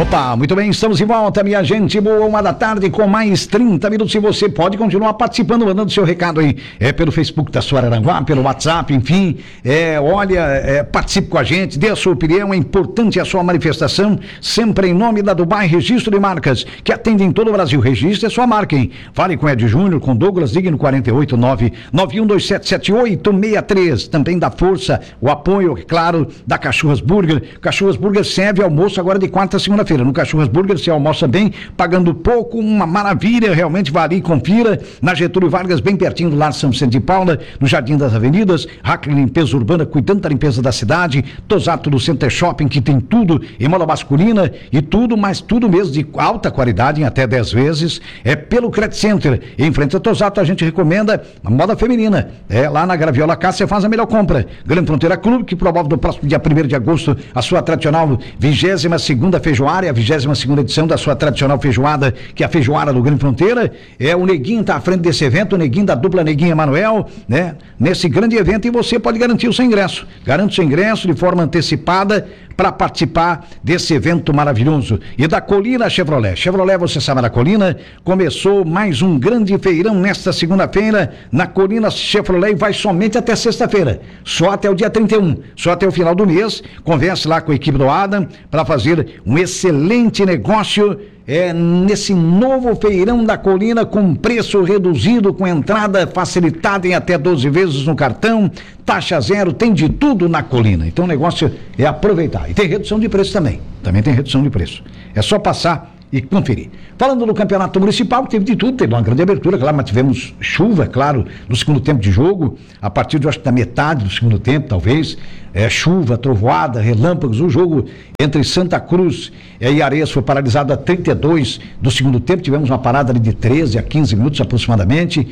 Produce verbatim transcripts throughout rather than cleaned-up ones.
Opa, muito bem, estamos de volta, minha gente. Boa uma da tarde com mais trinta minutos. E você pode continuar participando, mandando seu recado aí. É pelo Facebook da sua Araranguá, pelo WhatsApp, enfim. É, olha, é, participe com a gente, dê a sua opinião. É importante a sua manifestação, sempre em nome da Dubai Registro de Marcas, que atende em todo o Brasil. Registre a sua marca, hein? Fale com Ed Júnior, com Douglas Digno, quatro oito nove, nove um dois sete, sete oito seis três. Também dá força, o apoio, claro, da Cachorras Burger. Cachorras Burger serve almoço agora de quarta a segunda-feira. No Cachorras Burger você almoça bem, pagando pouco, uma maravilha, realmente vale e confira. Na Getúlio Vargas, bem pertinho do Lar São Vicente de Paula, no Jardim das Avenidas. Hackler Limpeza Urbana, cuidando da limpeza da cidade. Tosato do Center Shopping, que tem tudo em moda masculina e tudo, mas tudo mesmo de alta qualidade, em até dez vezes. É pelo Credit Center. Em frente a Tosato, a gente recomenda a moda feminina. É lá na Graviola Cássia, faz a melhor compra. Grande Fronteira Clube, que promove no próximo dia primeiro de agosto a sua tradicional vigésima segunda feijoada, a vigésima segunda edição da sua tradicional feijoada, que é a feijoada do Grande Fronteira. É, o Neguinho tá à frente desse evento, o Neguinho da dupla Neguinho Emanuel, né? Nesse grande evento, e você pode garantir o seu ingresso. Garante o seu ingresso de forma antecipada para participar desse evento maravilhoso. E da Colina Chevrolet. Chevrolet, você sabe, da Colina, começou mais um grande feirão nesta segunda-feira na Colina Chevrolet e vai somente até sexta-feira. Só até o dia trinta e um. Só até o final do mês. Converse lá com a equipe do Adam para fazer um excelente negócio é, nesse novo feirão da Colina, com preço reduzido, com entrada facilitada em até doze vezes no cartão, taxa zero, tem de tudo na Colina. Então o negócio é aproveitar. E tem redução de preço também. Também tem redução de preço. É só passar e conferir. Falando do campeonato municipal, teve de tudo, teve uma grande abertura, claro, mas tivemos chuva, claro, no segundo tempo de jogo, a partir de, acho que da metade do segundo tempo, talvez, é, chuva, trovoada, relâmpagos. O jogo entre Santa Cruz e Areias foi paralisado a trinta e dois do segundo tempo, tivemos uma parada ali de treze a quinze minutos aproximadamente.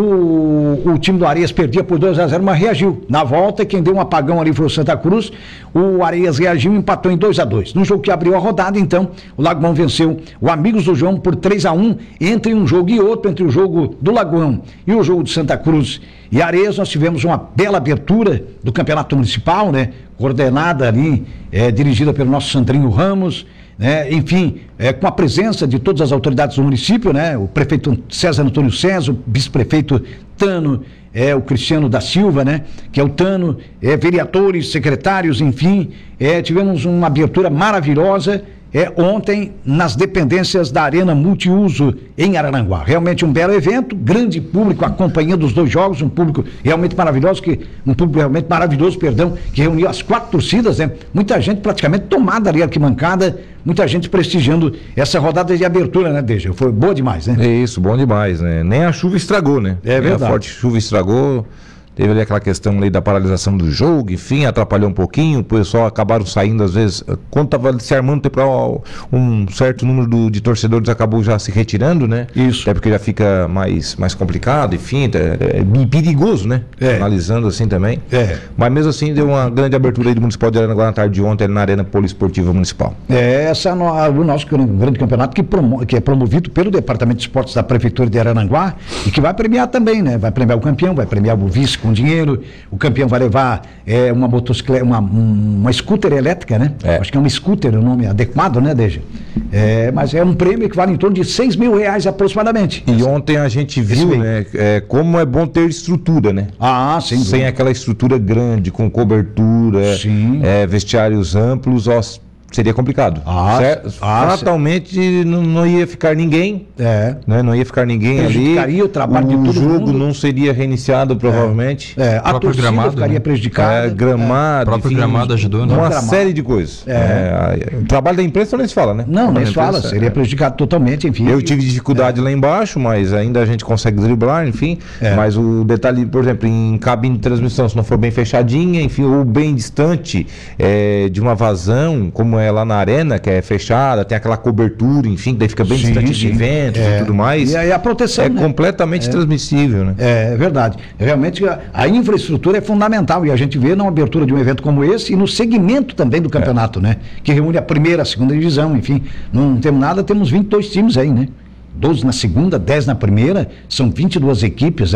O, o time do Areias perdia por dois a zero, mas reagiu. Na volta, quem deu um apagão ali foi o Santa Cruz, o Areias reagiu e empatou em dois a dois. No jogo que abriu a rodada, então, o Lagoão venceu o Amigos do João por três a um. Entre um jogo e outro, entre o jogo do Lagoão e o jogo de Santa Cruz e Areias, nós tivemos uma bela abertura do campeonato municipal, né? Coordenada ali, é, dirigida pelo nosso Sandrinho Ramos, né? Enfim, é, com a presença de todas as autoridades do município, né? O prefeito César Antônio César, o vice-prefeito Tano, é, o Cristiano da Silva, né? Que é o Tano, é, vereadores, secretários, enfim, é, tivemos uma abertura maravilhosa. É, ontem, nas dependências da Arena Multiuso, em Araranguá. Realmente um belo evento, grande público acompanhando os dois jogos, um público realmente maravilhoso, que, um público realmente maravilhoso, perdão, que reuniu as quatro torcidas, né? Muita gente praticamente tomada ali, arquibancada, muita gente prestigiando essa rodada de abertura, né, Deja? Foi boa demais, né? É isso, bom demais, né? Nem a chuva estragou, né? É verdade. A forte chuva estragou. Teve ali aquela questão ali da paralisação do jogo, enfim, atrapalhou um pouquinho, o pessoal acabaram saindo às vezes, quando estava se armando temporal, um certo número do, de torcedores acabou já se retirando, né? Isso. Até porque já fica mais, mais complicado, enfim, é, é perigoso, né? É. Analisando assim também. É. Mas mesmo assim deu uma grande abertura aí do Municipal de Araranguá na tarde de ontem, ali na Arena Poliesportiva Municipal. É, essa é o nosso grande campeonato que, promo, que é promovido pelo Departamento de Esportes da Prefeitura de Araranguá e que vai premiar também, né? Vai premiar o campeão, vai premiar o vice com dinheiro, o campeão vai levar é, uma motocicleta, uma, uma scooter elétrica, né? É. Acho que é um scooter, o nome adequado, né, Deja? É, mas é um prêmio que vale em torno de seis mil reais aproximadamente. E ontem a gente viu, né, é, como é bom ter estrutura, né? Ah, sim. Sem sim. aquela estrutura grande, com cobertura, Sim. é, vestiários amplos, ó, seria complicado. Ah, certo? ah, Fatalmente não, não ia ficar ninguém, É. né? Não ia ficar ninguém ali. Prejudicaria o trabalho de O todo jogo mundo. não seria reiniciado, provavelmente. É, a próprio torcida gramado, ficaria né? prejudicada. É, gramado, O próprio enfim, gramado ajudou, né? Uma Gramado. série de coisas. É. É, o trabalho da imprensa nem se fala, né? Não, O nem trabalho se da fala, imprensa, seria é. prejudicado totalmente, enfim. Eu tive dificuldade lá embaixo, mas ainda a gente consegue driblar, enfim. É. Mas o detalhe, por exemplo, em cabine de transmissão, se não for bem fechadinha, enfim, ou bem distante é, de uma vazão, como é lá na arena, que é fechada, tem aquela cobertura, enfim, que daí fica bem Sim, distante sim. de ventos É. e tudo mais. E aí a proteção, é né? completamente transmissível, né? É, é verdade. Realmente a, a infraestrutura é fundamental e a gente vê na abertura de um evento como esse e no segmento também do campeonato, né? Que reúne a primeira, a segunda divisão, enfim. Não temos nada, temos vinte e dois times aí, né? doze na segunda, dez na primeira, são vinte e duas equipes, né?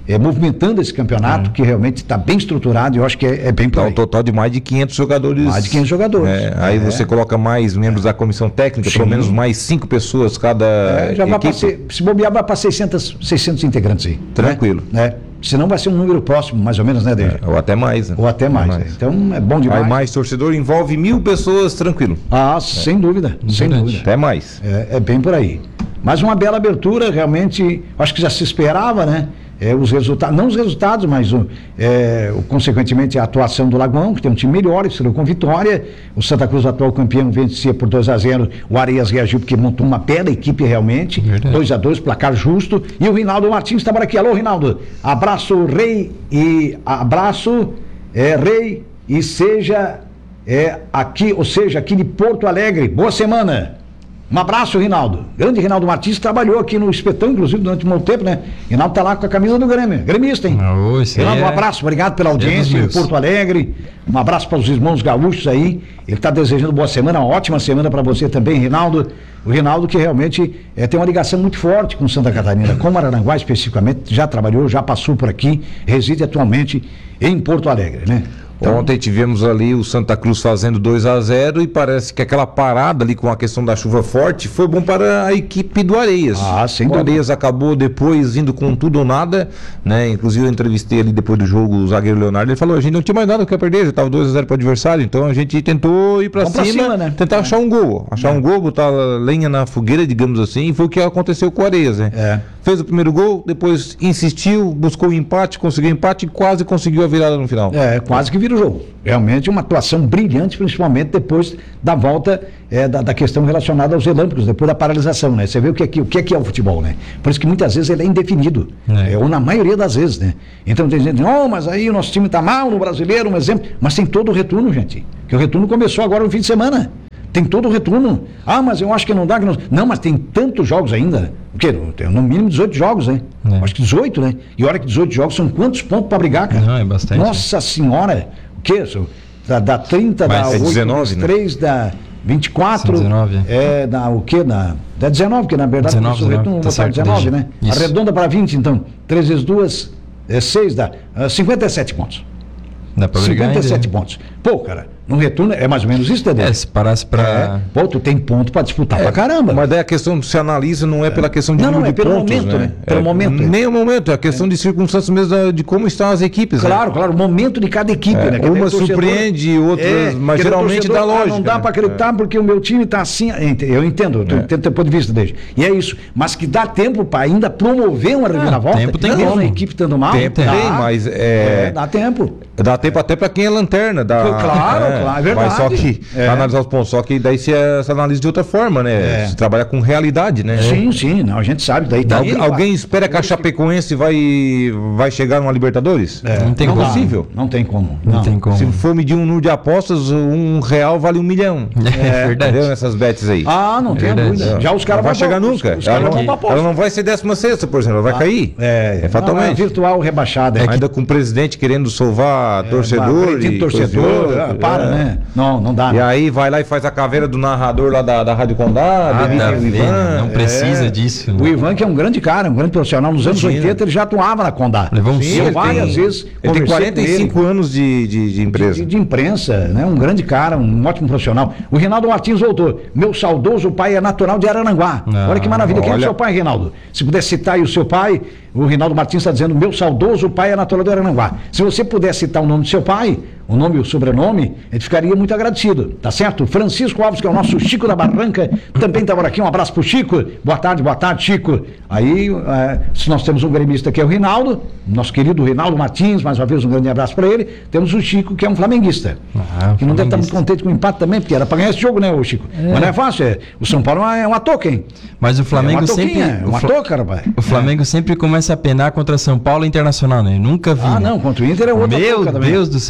é, movimentando esse campeonato, que realmente está bem estruturado e eu acho que é, é bem por Dá aí. um total de mais de quinhentos jogadores. Mais de quinhentos jogadores. É, aí É. você coloca mais membros da comissão técnica, Sim. pelo menos mais cinco pessoas cada É, já vai equipe. pra ser- se bobear, vai para seiscentos, seiscentos integrantes aí. Tranquilo. Né? É. Senão vai ser um número próximo, mais ou menos, né, Deja? Ou até mais. Né? Ou até mais. né? Então é bom demais. Aí mais torcedor envolve mil pessoas, tranquilo. Ah, sem dúvida, sem Verdade. dúvida. Até mais. É, é bem por aí. Mas uma bela abertura, realmente, acho que já se esperava, né? É, os resultados, não os resultados, mas o, é, o, consequentemente a atuação do Lagoão, que tem um time melhor, estreou com vitória. O Santa Cruz, atual campeão, vencia por dois a zero. O Areias reagiu porque montou uma bela equipe realmente. Verdade. dois a dois, placar justo. E o Rinaldo Martins está por aqui. Alô, Rinaldo. Abraço, Rei, e abraço, é, Rei, e seja é, aqui, ou seja, aqui de Porto Alegre. Boa semana. Um abraço, Rinaldo. Grande Rinaldo Martins, trabalhou aqui no Espetão, inclusive, durante um bom tempo, né? Rinaldo tá lá com a camisa do Grêmio. Gremista, hein? Ah, esse aí Rinaldo, um é- abraço, obrigado pela esse é audiência dos em meus. Porto Alegre. Um abraço para os irmãos gaúchos aí. Ele tá desejando boa semana, uma ótima semana para você também, Rinaldo. O Rinaldo que realmente eh, tem uma ligação muito forte com Santa Catarina, com Araranguá especificamente, já trabalhou, já passou por aqui, reside atualmente em Porto Alegre, né? Então, Ontem tivemos ali o Santa Cruz fazendo dois a zero e parece que aquela parada ali com a questão da chuva forte foi bom para a equipe do Areias. Ah, sem o dúvida. Areias acabou depois indo com tudo ou nada, né? Inclusive eu entrevistei ali depois do jogo o zagueiro Leonardo, ele falou, a gente não tinha mais nada que perder, já estava dois a zero para o adversário, então a gente tentou ir para Vamos pra cima, cima, né? tentar É. achar um gol, achar um gol, botar lenha na fogueira, digamos assim, e foi o que aconteceu com o Areias, né? É. Fez o primeiro gol, depois insistiu, buscou o empate, conseguiu o empate e quase conseguiu a virada no final. É, quase que vira o jogo. Realmente uma atuação brilhante, principalmente depois da volta é, da, da questão relacionada aos relâmpagos, depois da paralisação, né? Você vê o que é que, o que é, que é o futebol, né? Por isso que muitas vezes ele é indefinido, É. é, ou na maioria das vezes, né? Então tem gente, oh, mas aí o nosso time tá mal no Brasileiro, um exemplo. Mas tem todo o retorno, gente. Que o retorno começou agora no fim de semana. Tem todo o retorno. Ah, mas eu acho que não dá. Que não... não, mas tem tantos jogos ainda. O quê? Tem no mínimo dezoito jogos, né? É. Acho que dezoito, né? E olha que dezoito jogos são quantos pontos para brigar, cara? Não, é bastante. Nossa senhora. O quê? Isso? Dá, dá trinta, Mas dá é oito, dezenove, né? três, dá vinte e quatro. São dezenove. É, dá o quê? Dá, dá dezenove, porque na verdade dezenove, o retorno tá botar certo, dezenove, deixa. né? Isso. Arredonda para vinte, então. três vezes duas, é seis, dá ah, cinquenta e sete pontos. Dá pra brigar cinquenta e sete ainda. pontos. Pô, cara, no retorno é mais ou menos isso, Dedé? É, se parasse pra... É. Pô, tu tem ponto pra disputar pra caramba. Mas daí a questão que se analisa não é pela questão de Não, não, número é de pelo pontos, momento, né? Pelo É, momento. Nem o momento, é a questão de circunstâncias mesmo da- de como estão as equipes. né? Claro, claro, o momento de cada equipe, É, né? Que daí uma o torcedor- surpreende, outras, É, mas que daí o geralmente torcedor, dá ah, lógica. não dá né? pra acreditar porque o meu time tá assim. Eu entendo, eu tô entendo teu ponto de vista desde. E é isso. Mas que dá tempo pra ainda promover uma reviravolta. tempo tem mesmo como. a equipe estando mal. Tempo dá. tem, mas É, é, dá tempo. dá tempo até pra quem é lanterna. Dá, Claro, claro, é verdade. Mas só que, É. analisar os pontos, só que daí se, é- se analisa de outra forma, né? É. Se trabalha com realidade, né? Sim, sim, não, a gente sabe. Daí tá Algu- ele, alguém vai. espera que a Chapecoense vai, vai chegar numa Libertadores? É, Não tem não como. dá, possível. Não tem como. Não, tem como. Se for medir um número de apostas, um real vale um milhão. É, verdade. Entendeu? Nessas bets aí. Ah, não tem verdade. dúvida. Já os Não caras vai vão chegar pra- nunca. Os ela, caras não, vão pra aposta. ela não vai ser décima sexta, por exemplo, ela vai cair. É, É, fatalmente. não, é virtual rebaixada. É, Ainda com o presidente querendo salvar torcedor. acredito, e torcedor, coisa e ah, outra, para, é. né? Não, não dá. E né? aí vai lá e faz a caveira do narrador lá da, da Rádio Condá, Ah, David tá e o vendo? Ivan. Não precisa É. disso. O Ivan, que é um grande cara, um grande profissional, nos anos Imagina. oitenta ele já atuava na Condá. Levou um Sim, susto, eu várias tem- vezes Ele tem conversei quarenta e cinco com ele. anos de, de, de empresa. De, de imprensa, né? Um grande cara, um ótimo profissional. O Rinaldo Martins voltou. Meu saudoso pai é natural de Araranguá. Ah, olha que maravilha. Quem é o olha. seu pai, Rinaldo? Se puder citar aí o seu pai, o Rinaldo Martins está dizendo: meu saudoso pai é natural de Araranguá. Se você puder citar o nome do seu pai, o nome e o sobrenome, a gente ficaria muito agradecido, tá certo? Francisco Alves, que é o nosso Chico da Barranca, também está por aqui. Um abraço pro Chico. Boa tarde, boa tarde, Chico. Aí, eh, se nós temos um gremista que é o Rinaldo, nosso querido Rinaldo Martins, mais uma vez um grande abraço para ele. Temos o Chico, que é um flamenguista. Ah, que não deve estar muito flamenguista. contente com o empate também, porque era para ganhar esse jogo, né, ô Chico? Mas não é fácil. É. O São Paulo é uma toca, hein? Mas o É Flamengo uma sempre... toquinha, o uma Fla- toca, rapaz. O Flamengo sempre começa a penar contra São Paulo e Internacional, né? Nunca vi. Ah, né? não, contra o Inter é outra Meu toca também. Deus do céu, é, contra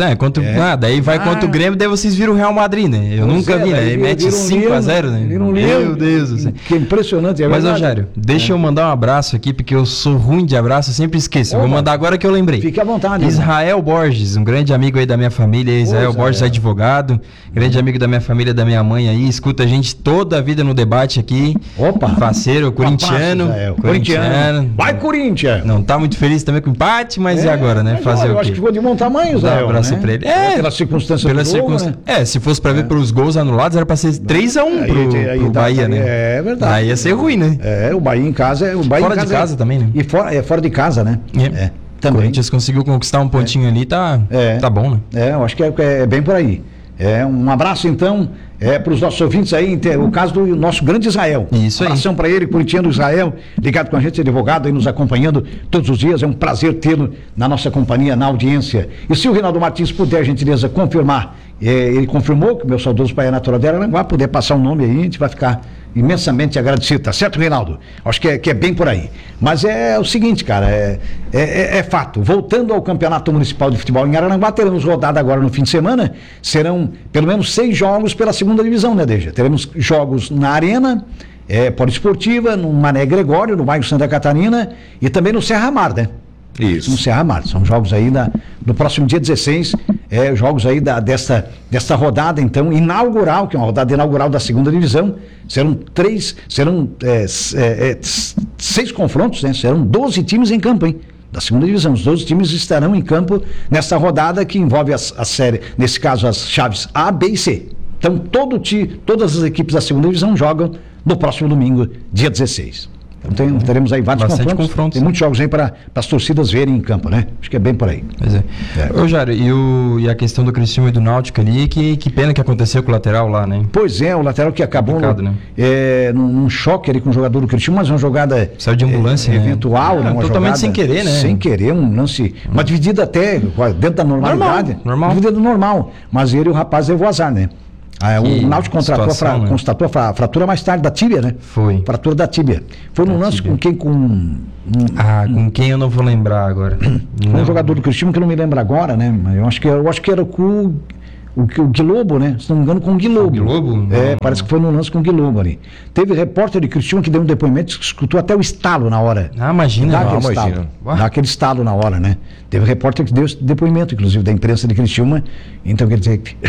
É. Ah, daí vai Ah. contra o Grêmio, daí vocês viram o Real Madrid, né? Eu Pois nunca é, vi, né? daí Ele vira- mete vira um cinco a zero, né? vira um Meu livro. Deus do céu. Que impressionante, é Mas, verdade. Rogério, deixa eu mandar um abraço aqui, porque eu sou ruim de abraço, eu sempre esqueço. Eu Vou Opa. mandar agora que eu lembrei. Fique à vontade. Israel Borges, um grande amigo aí da minha família, Israel Ô, Borges, Israel. advogado, grande amigo da minha família, da minha mãe aí, escuta a gente toda a vida no debate aqui. Opa. Faceiro, corintiano. Um abraço, Israel. Corintiano. Vai, Corinthians! Não tá muito feliz também com o empate, mas É, e agora, né? mas Fazer olha, eu o acho quê? que ficou de bom tamanho, Dá um Israel. abraço né? pra ele. É, pela circunstância Pela do jogo, circunstância. né? É, se fosse pra ver pelos gols anulados, era pra ser três a um Aí- pro, aí pro dá- Bahia, né? é verdade. Aí ia ser ruim, né? É, o Bahia em casa é o Bahia Fora em de casa é- também, né? E fora, é fora de casa, né? É. É, O também. Corinthians conseguiu conquistar um pontinho ali, tá, É. tá bom, né? É, eu acho que é, é bem por aí. É, um abraço, então, é, para os nossos ouvintes aí, inte- o caso do nosso grande Israel. Isso aí. Abração para ele, corintiano Israel, ligado com a gente, advogado, aí nos acompanhando todos os dias. É um prazer tê-lo na nossa companhia, na audiência. E se o Reinaldo Martins puder, gentileza, confirmar, é, ele confirmou que o meu saudoso pai é natural dela, não vai poder passar o nome aí, a gente vai ficar imensamente agradecido, tá certo, Reinaldo? Acho que é, que é bem por aí. Mas é o seguinte, cara, é, é, é- é fato. Voltando ao Campeonato Municipal de Futebol em Araranguá, teremos rodada agora no fim de semana. Serão pelo menos seis jogos pela segunda divisão, né, Deja? Teremos jogos na Arena, é, Poliesportiva, no Mané Gregório, no bairro Santa Catarina, e também no Serra Mar, né? No Isso. Serra Mar. São jogos aí da, do próximo dia dezesseis, é, jogos aí da, desta, desta rodada, então, inaugural, que é uma rodada inaugural da segunda divisão. Serão três, serão é, s- é, é, s- seis confrontos, né? Serão doze times em campo, hein? Da segunda divisão. Os doze times estarão em campo nessa rodada que envolve as, a série, nesse caso, as chaves A, B e C. Então, todo ti, todas as equipes da segunda divisão jogam no próximo domingo, dia dezesseis. Então tem- teremos aí vários Bastante confrontos. confrontos, Tem né? muitos jogos aí para as torcidas verem em campo, né? Acho que é bem por aí. Pois é. É. Ô, Jário, e, o, e a questão do Criciúma e do Náutico ali, que, que pena que aconteceu com o lateral lá, né? Pois é, o lateral que acabou Complicado, no, né? é, num, num choque ali com o jogador do Criciúma, mas uma jogada Saiu de ambulância, é, né? eventual, né? É, Uma totalmente jogada sem querer, né? Sem querer, um lance, uma dividida até dentro da normalidade. Normal, normal. Dividida normal, mas ele e o rapaz levou azar, né? Ah, Que o Náutico contratou a fra- situação, né? constatou a fra- fratura mais tarde da tíbia, né? Foi. Fratura da tíbia. Foi num Da lance tíbia. com quem? Com um, Ah, com quem eu não vou lembrar agora. um Não. jogador do Criciúma que eu não me lembro agora, né? Mas eu acho que, eu acho que era com o, o, o Guilobo, né? Se não me engano, com o Guilobo. O Guilobo? É, Não, parece que foi num lance com o Guilobo ali. Teve repórter de Criciúma que deu um depoimento que escutou até o estalo na hora. Ah, imagina. Dá não. aquele imagina. estalo. Ué. Dá aquele estalo na hora, né? Teve repórter que deu esse depoimento, inclusive, da imprensa de Criciúma. Então, quer dizer, que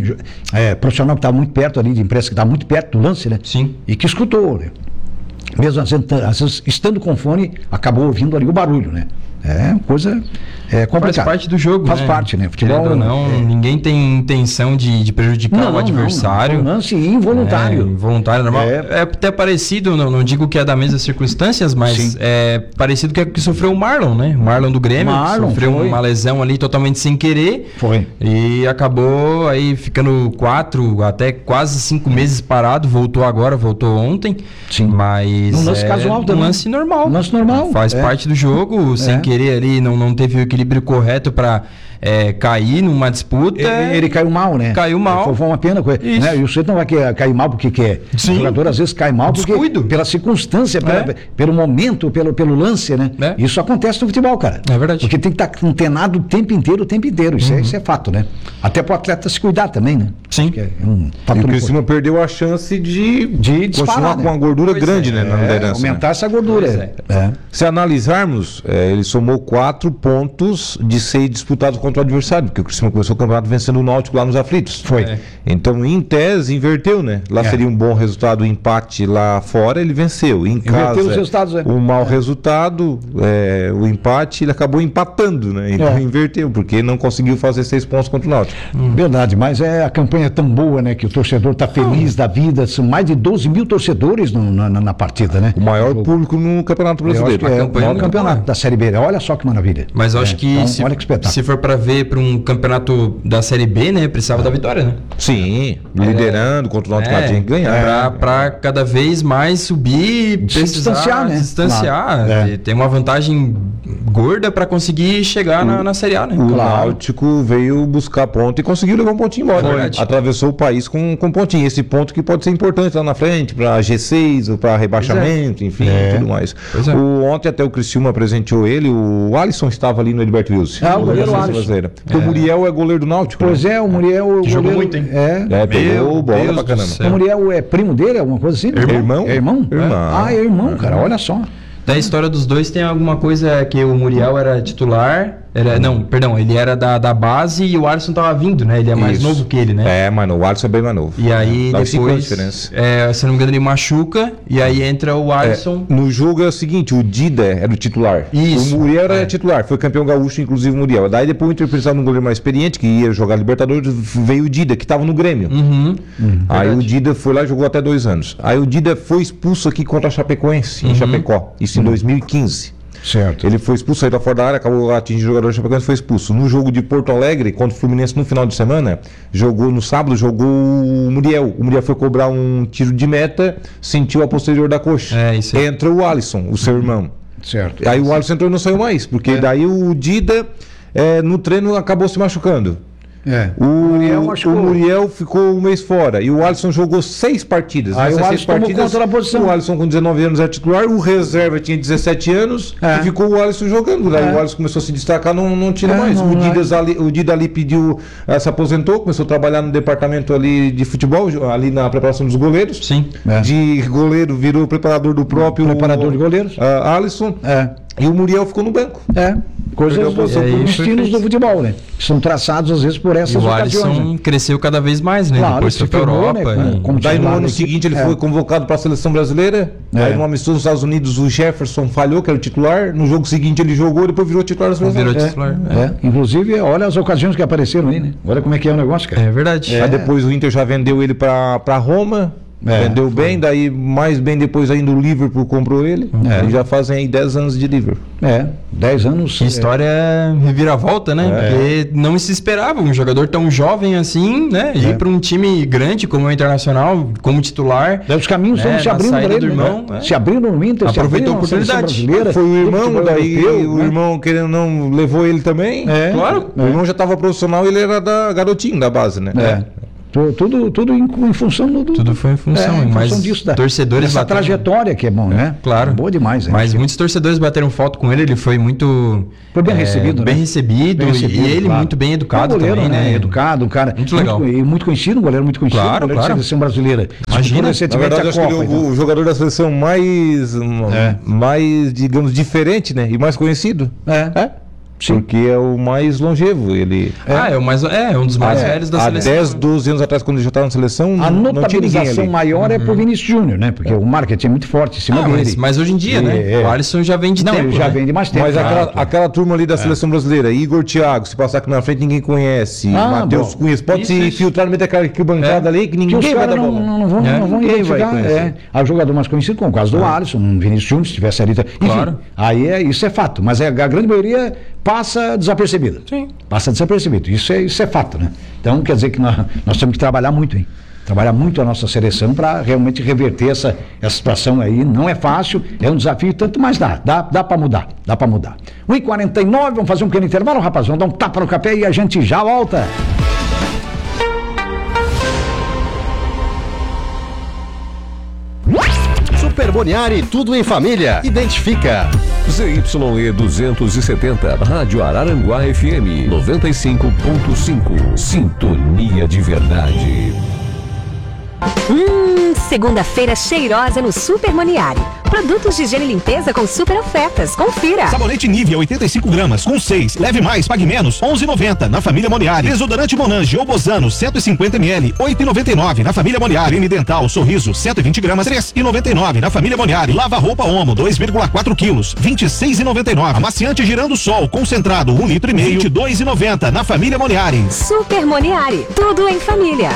é, profissional que estava muito perto ali, de imprensa que estava muito perto do lance, né? Sim. E que escutou, né? Mesmo às vezes, às vezes, estando com fone, acabou ouvindo ali o barulho, né? É coisa é, complicada. Faz parte do jogo, Faz né? parte, né? Futebol, Querendo ou não, é. ninguém tem intenção de, de prejudicar o adversário. Não, um lance involuntário. É, involuntário, normal. É. É, até parecido, não, não digo que é da mesma circunstâncias, mas Sim. é parecido com o que sofreu o Marlon, né? O Marlon do Grêmio, Marlon, sofreu foi. uma lesão ali totalmente sem querer. Foi. E acabou aí ficando quatro, até quase cinco meses parado, voltou agora, voltou ontem. Sim. Mas Um lance é casual um também. lance normal. Um lance normal, Faz é. parte do jogo, sem É. querer ali, não, não teve o equilíbrio correto para cair numa disputa. Ele, ele caiu mal, né? Caiu mal. Foi, foi uma pena. co- Isso. Né? E o sujeito não vai que- cair mal porque quer. Sim. O jogador às vezes cai mal porque, Descuido. pela circunstância, pela- É. pelo momento, pelo, pelo lance, né? É. Isso acontece no futebol, cara. É verdade. Porque tem que estar antenado o tempo inteiro, o tempo inteiro. Isso, é, isso é fato, né? Até para o atleta se cuidar também, né? Sim. Acho que é um E fator o Criciúma importante. perdeu a chance de, De disparar, continuar né? com uma gordura Pois grande, é, né, na É, liderança. aumentar né? essa gordura. Pois É. é. É. Se analisarmos, é, ele somou quatro pontos de seis disputados contra o adversário, porque o Criciúma começou o campeonato vencendo o Náutico lá nos aflitos. Foi. É. Então, em tese, inverteu, né? Lá É. seria um bom resultado o empate lá fora, ele venceu. Em Inverteu casa, os resultados, é. um mau resultado, é, o empate, ele acabou empatando, né? Então, É. inverteu, porque não conseguiu fazer seis pontos contra o Náutico. Verdade, mas é a campanha é tão boa, né? Que o torcedor está feliz da vida. São mais de doze mil torcedores no- na, na- na partida, né? O maior público no Campeonato Eu acho Brasileiro. que é A o campanha maior é muito campeonato boa. da Série B. Olha só que maravilha. Mas eu acho É, que, então, se, olha que espetáculo. se for para ver para um campeonato da Série B, né, precisava da vitória, né? Sim, liderando contra o Náutico lá tinha que ganhar. Pra, pra cada vez mais subir, Se precisar distanciar, né? distanciar. Claro, é. E tem uma vantagem gorda para conseguir chegar na, na Série A, né? O Claro. Náutico veio buscar ponto e conseguiu levar um pontinho embora. Foi. Né? Atravessou o país com, com pontinho. Esse ponto que pode ser importante lá na frente, para G seis ou para rebaixamento, enfim, É. tudo mais. Pois é. O, ontem até o Criciúma presenteou ele, o Alisson estava ali no Edberto Wilson. Ah, o goleiro Da seleção Alisson. brasileira. Porque o Muriel é goleiro do Náutico. Pois é, o Muriel... Que jogou goleiro- muito, hein? É. É, pegou Meu bola Deus pra do caramba. céu. O Muriel é primo dele, alguma coisa assim? Irmão? É irmão? Irmão. Ah, é irmão, cara, olha só. Da história dos dois tem alguma coisa que o Muriel era titular, era, não, perdão, ele era da, da base e o Alisson tava vindo, né? Ele é mais Isso. novo que ele, né? É, mano, o Alisson é bem mais novo. E aí Dá cinco anos depois, de diferença. é, se não me engano, ele machuca e aí entra o Alisson. É, no jogo é o seguinte, o Dida era o titular. Isso. O Muriel era É. titular, foi campeão gaúcho, inclusive o Muriel. Daí depois o Inter precisava de um goleiro mais experiente, que ia jogar Libertadores, veio o Dida, que tava no Grêmio. Uhum. Aí Verdade. o Dida foi lá e jogou até dois anos. Aí o Dida foi expulso aqui contra a Chapecoense, Uhum. em Chapecó. Isso em dois mil e quinze. Certo. Ele foi expulso, saiu da fora da área, acabou atingindo o jogador da Chapecoense e foi expulso. No jogo de Porto Alegre, contra o Fluminense no final de semana, jogou no sábado, jogou o Muriel. O Muriel foi cobrar um tiro de meta, sentiu a posterior da coxa. É, isso aí. Entra o Alisson, o seu irmão. Certo. Aí o Alisson entrou e não saiu mais, porque daí o Dida, é, no treino, acabou se machucando. É. O Muriel o machucou. Muriel ficou um mês fora e o Alisson jogou seis partidas. Aí Nessas o seis Alisson tomou partidas, conta da posição. o Alisson com dezenove anos era titular, o reserva tinha dezessete anos É. e ficou o Alisson jogando. Daí É. o Alisson começou a se destacar, não, não tira É, mais. não o, vai. Dida ali, o Dida ali pediu, eh, se aposentou, começou a trabalhar no departamento ali de futebol, ali na preparação dos goleiros. Sim. É. De goleiro virou preparador do próprio Preparador de goleiros. ah, Alisson. É. E o Muriel ficou no banco. É. Coisas Perdeu a do, posição do, por dos isso. estilos do futebol, né? Que são traçados às vezes por E essas o ocasiões. Alisson né? cresceu cada vez mais, né? Claro, Depois se foi pra firmou, Europa. né, e- como- como Daí no titular ano da equipe. seguinte ele É. foi convocado para a seleção brasileira. É. Aí no amistoso nos Estados Unidos o Jefferson falhou, que era o titular. No jogo seguinte ele jogou, depois virou titular da seleção. Virou É, titular. é. Inclusive, olha as ocasiões que apareceram aí, né? Olha como é que é o negócio, cara. É verdade. Aí depois o Inter já vendeu ele para Roma. É. Vendeu bem, daí mais bem depois ainda o Liverpool comprou ele. É. E já fazem aí dez anos de Liverpool. É, dez anos. Que história reviravolta, né? Porque não se esperava um jogador tão jovem assim, né? Ir para um time grande como o Internacional, como titular. Daí os caminhos É, estão se na abrindo para saída ele, do né? irmão, é. Se abrindo no Inter, se Aproveitou abrindo a na seleção oportunidade. brasileira. Foi o irmão, futebol daí europeu, o né? irmão querendo não levou ele também. É. Claro. O irmão já estava profissional e ele era da garotinho da base, né? É. Tu- Tudo, tudo em, em função do, do- Tudo foi em função, é, em mas função disso, da, torcedores dessa bateram- trajetória que é bom, né? Claro. Boa demais, né? Mas muitos torcedores bateram foto com ele, ele foi muito Foi bem é, recebido, bem né? recebido, Bem recebido, e ele claro. muito bem educado É um goleiro, também, né? Educado, um cara. Muito legal. E muito conhecido, um goleiro muito conhecido, Claro, goleiro claro. de seleção brasileira. Imagina. Na Recentemente verdade, a acho que ele Copa, é então. o, o jogador da seleção mais, hum, É. mais, digamos, diferente, né? E mais conhecido. É. É. Sim. Porque é o mais longevo. Ele. Ah, é, o mais, é um dos mais há, velhos da há seleção. dez, doze anos atrás, quando ele já estava na seleção, A não, não tinha ninguém notabilização ali. maior é pro Vinícius Júnior, né? Porque o marketing é muito forte em cima Ah, dele. mas, mas hoje em dia, né? É, é. O Alisson já vem de Não, tempo, ele já né? vem de mais tempo. Mas claro, aquela, claro. aquela turma ali da seleção brasileira, Igor Thiago, se passar aqui na frente ninguém conhece, Ah, Matheus bom. Cunha, pode Isso, se isso. filtrar no meio daquela arquibancada ali que Que ninguém os vai caras dar não, bola. não, não vão, É, não vão ninguém vai identificar. conhecer. É. Há jogador mais conhecido, como o caso do Alisson, um Vinícius Júnior, se tivesse ali. Enfim, Claro. aí é, isso é fato. Mas é, a grande maioria passa desapercebida. Sim. Passa desapercebido. Isso é, isso é fato, né? Então quer dizer que nós, nós temos que trabalhar muito, hein? Trabalhar muito a nossa seleção para realmente reverter essa, essa situação aí. Não é fácil, é um desafio, tanto mais dá. Dá, dá para mudar, dá para mudar. um e quarenta e nove, vamos fazer um pequeno intervalo, rapaz. Vamos dar um tapa no café e a gente já volta. Super Boniari, tudo em família. Identifica. Z Y E duzentos e setenta, Rádio Araranguá F M noventa e cinco ponto cinco. Sintonia de verdade. Hum, segunda-feira cheirosa no Super Moniari. Produtos de higiene e limpeza com super ofertas. Confira. Sabonete Nivea oitenta e cinco gramas com seis, leve mais, pague menos, onze e noventa na família Moniari. Desodorante Monange ou Bozano cento e cinquenta mililitros, oito e noventa e nove na família Moniari. Creme dental Sorriso cento e vinte gramas, três e noventa e nove na família Moniari. Lava roupa Omo dois vírgula quatro quilos, vinte e seis e noventa e nove. Amaciante Girando Sol concentrado um litro e meio, vinte e dois e noventa na família Moniari. Super Moniari, tudo em família.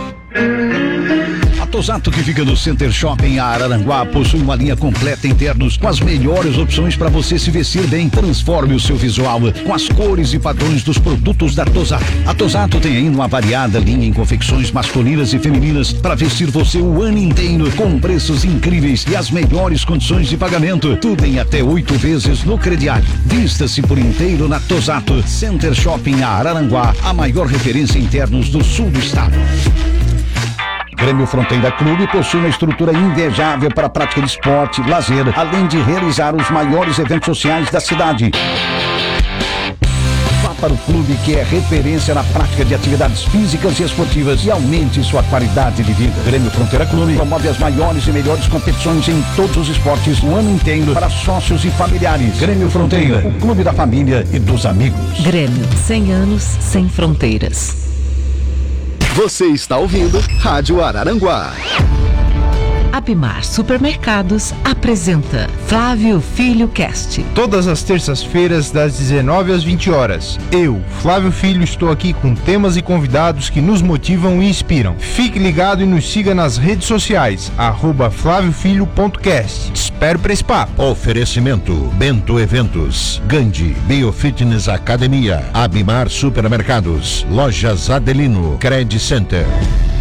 A Tosato, que fica no Center Shopping Araranguá, possui uma linha completa em ternos com as melhores opções para você se vestir bem. Transforme o seu visual com as cores e padrões dos produtos da Tosato. A Tosato tem ainda uma variada linha em confecções masculinas e femininas para vestir você o ano inteiro, com preços incríveis e as melhores condições de pagamento. Tudo em até oito vezes no crediário. Vista-se por inteiro na Tosato. Center Shopping Araranguá, a maior referência em ternos do sul do estado. Grêmio Fronteira Clube possui uma estrutura invejável para a prática de esporte, lazer, além de realizar os maiores eventos sociais da cidade. Vá para o clube que é referência na prática de atividades físicas e esportivas e aumente sua qualidade de vida. Grêmio Fronteira Clube promove as maiores e melhores competições em todos os esportes no ano inteiro para sócios e familiares. Grêmio Fronteira, o clube da família e dos amigos. Grêmio, cem anos sem fronteiras. Você está ouvindo Rádio Araranguá. Abimar Supermercados apresenta Flávio Filho Cast. Todas as terças-feiras, das dezenove às vinte horas. Eu, Flávio Filho, estou aqui com temas e convidados que nos motivam e inspiram. Fique ligado e nos siga nas redes sociais, arroba flávio filho ponto cast. Te espero para esse papo. Oferecimento Bento Eventos, Gandhi, Biofitness Academia, Abimar Supermercados, Lojas Adelino, Credit Center.